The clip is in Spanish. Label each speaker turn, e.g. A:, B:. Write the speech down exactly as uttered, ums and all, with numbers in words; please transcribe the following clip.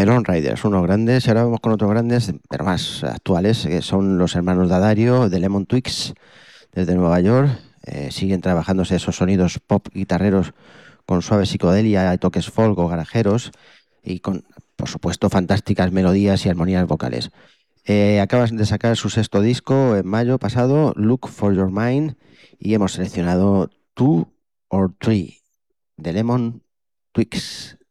A: The Lone Riders, unos grandes, y ahora vamos con otros grandes, pero más actuales, que son los hermanos D'Addario de Lemon Twigs, desde Nueva York. Eh, siguen trabajándose esos sonidos pop guitarreros con suave psicodelia, toques folk o garajeros, y con, por supuesto, fantásticas melodías y armonías vocales. Eh, acaban de sacar su sexto disco en mayo pasado, Look for Your Mind, y hemos seleccionado Two or Three de Lemon Twigs.